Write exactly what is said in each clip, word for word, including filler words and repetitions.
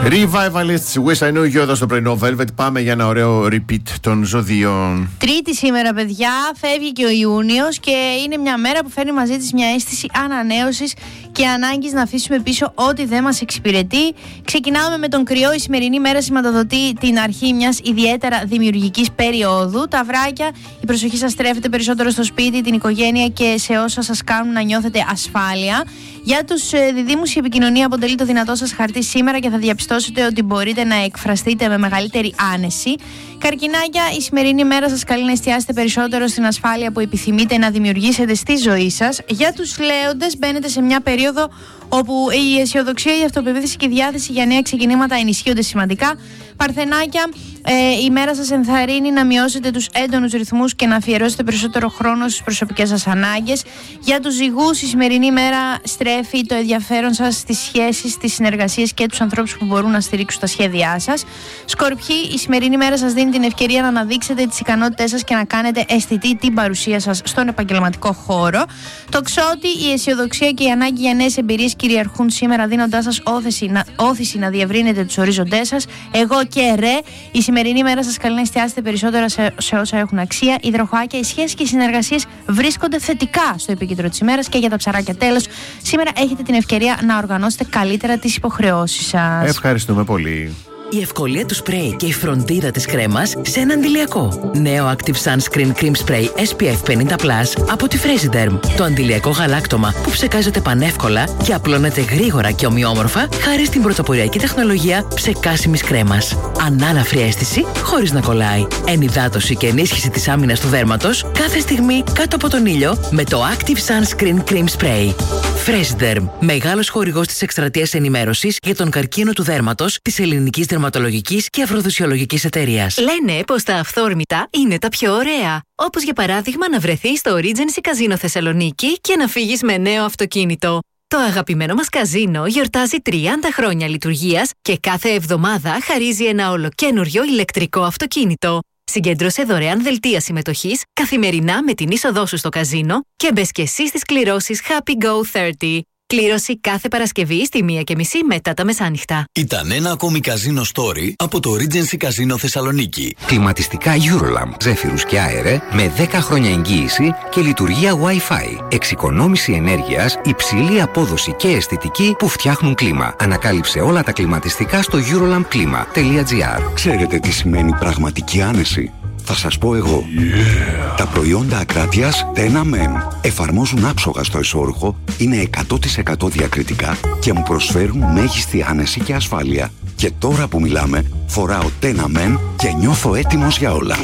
Revivalists, Wish I Knew You εδώ στο πρωινό Velvet. Πάμε για ένα ωραίο repeat των ζωδίων. Τρίτη σήμερα, παιδιά, φεύγει και ο Ιούνιος και είναι μια μέρα που φέρνει μαζί της μια αίσθηση ανανέωσης και ανάγκης να αφήσουμε πίσω ό,τι δεν μας εξυπηρετεί. Ξεκινάμε με τον κρυό. Η σημερινή μέρα σηματοδοτεί την αρχή μιας ιδιαίτερα δημιουργικής περίοδου. Τα βράκια, η προσοχή σας στρέφεται περισσότερο στο σπίτι, την οικογένεια και σε όσα σας κάνουν να νιώθετε ασφάλεια. Για τους ε, διδήμους, η επικοινωνία αποτελεί το δυνατό σας χαρτί σήμερα και θα διαπιστώσετε ότι μπορείτε να εκφραστείτε με μεγαλύτερη άνεση. Καρκινάκια, η σημερινή μέρα σας καλεί να εστιάσετε περισσότερο στην ασφάλεια που επιθυμείτε να δημιουργήσετε στη ζωή σας. Για τους Λέοντες, μπαίνετε σε μια περίοδο όπου η αισιοδοξία, η αυτοπεποίθηση και η διάθεση για νέα ξεκινήματα ενισχύονται σημαντικά. Παρθενάκια, ε, η μέρα σας ενθαρρύνει να μειώσετε τους έντονους ρυθμούς και να αφιερώσετε περισσότερο χρόνο στις προσωπικές σας ανάγκες. Για τους Ζυγούς, η σημερινή μέρα στρέφει το ενδιαφέρον σας στις σχέσεις, στις συνεργασίες και τους ανθρώπους που μπορούν να στηρίξουν τα σχέδιά σας. Σκορπιοί, η σημερινή μέρα σας δίνει την ευκαιρία να αναδείξετε τις ικανότητές σας και να κάνετε αισθητή την παρουσία σας στον επαγγελματικό χώρο. Τοξότη, η αισιοδοξία και η ανάγκη για νέες εμπειρίες κυριαρχούν σήμερα, δίνοντάς σας όθηση να, όθηση να διευρύνετε τους ορίζοντές σας. Εγώ και ρε, η σημερινή μέρα σας καλεί να εστιάσετε περισσότερα σε, σε όσα έχουν αξία. Υδροχοάκια, οι σχέσεις και οι συνεργασίες βρίσκονται θετικά στο επίκεντρο της ημέρας. Και για τα ψαράκια, τέλος, σήμερα έχετε την ευκαιρία να οργανώσετε καλύτερα τις υποχρεώσεις σας. Ευχαριστούμε πολύ. Η ευκολία του σπρέι και η φροντίδα της κρέμας σε ένα αντιλιακό. Νέο Active Sunscreen Cream Spray ες πι εφ πενήντα πλας από τη Fresiderm. Το αντιλιακό γαλάκτωμα που ψεκάζεται πανεύκολα και απλώνεται γρήγορα και ομοιόμορφα χάρη στην πρωτοποριακή τεχνολογία ψεκάσιμης κρέμας. Ανάλαφρη αίσθηση χωρίς να κολλάει. Ενυδάτωση και ενίσχυση της άμυνας του δέρματος κάθε στιγμή κάτω από τον ήλιο με το Active Sunscreen Cream Spray. Fresiderm, μεγάλος χορηγός της εκστρατείας ενημέρωσης για τον καρκίνο του δέρματος της ελληνικής δερματολογικής και αφροδισιολογικής εταιρείας. Λένε πως τα αυθόρμητα είναι τα πιο ωραία. Όπως για παράδειγμα να βρεθείς στο Regency Casino Θεσσαλονίκη και να φύγεις με νέο αυτοκίνητο. Το αγαπημένο μας καζίνο γιορτάζει τριάντα χρόνια λειτουργίας και κάθε εβδομάδα χαρίζει ένα ολοκένουργιο ηλεκτρικό αυτοκίνητο. Συγκέντρωσε δωρεάν δελτία συμμετοχής καθημερινά με την είσοδό σου στο καζίνο και μπες και εσύ στις κληρώσεις Happy Go τριάντα. Κλήρωση κάθε Παρασκευή στη μία και μισή μετά τα μεσάνυχτα. Ήταν ένα ακόμη καζίνο story από το Regency Casino Θεσσαλονίκη. Κλιματιστικά Eurolamp, ζέφυρους και αέρε με δέκα χρόνια εγγύηση και λειτουργία Wi-Fi. Εξοικονόμηση ενέργειας, υψηλή απόδοση και αισθητική που φτιάχνουν κλίμα. Ανακάλυψε όλα τα κλιματιστικά στο eurolamp κλίμα τελεία τζι άρ. Ξέρετε τι σημαίνει πραγματική άνεση? Θα σας πω εγώ. Yeah. Τα προϊόντα Ακράτειας Tena Men εφαρμόζουν άψογα στο εσώρουχο, είναι εκατό τοις εκατό διακριτικά και μου προσφέρουν μέγιστη άνεση και ασφάλεια. Και τώρα που μιλάμε, φοράω Tena Men και νιώθω έτοιμος για όλα.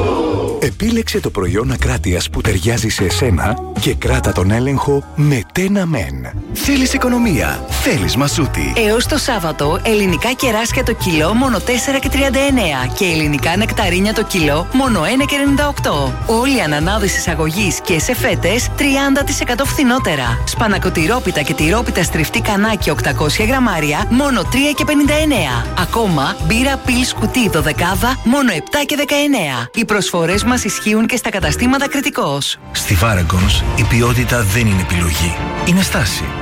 Επίλεξε το προϊόν Ακράτειας που ταιριάζει σε εσένα και κράτα τον έλεγχο με Tena Men. Θέλεις οικονομία, θέλεις μασούτη. Έως το Σάββατο, ελληνικά κεράσια το κιλό μόνο τέσσερα και τριάντα εννέα και ελληνικά νεκταρίνια το κιλό μόνο ένα και ενενήντα οκτώ. Όλοι οι ανανάδες εισαγωγής και σε φέτες τριάντα τοις εκατό φθηνότερα. Σπανακοτηρόπιτα και τυρόπιτα στριφτή κανάκι οκτακόσια γραμμάρια μόνο τρία και πενήντα εννέα. Ακόμα μπύρα πιλ κουτί δωδεκάδα μόνο επτά και δεκαεννέα. Οι προσφορές μας ισχύουν και στα καταστήματα Κρητικός. Στη Βάραγκονς η ποιότητα δεν είναι επιλογή, είναι στάση.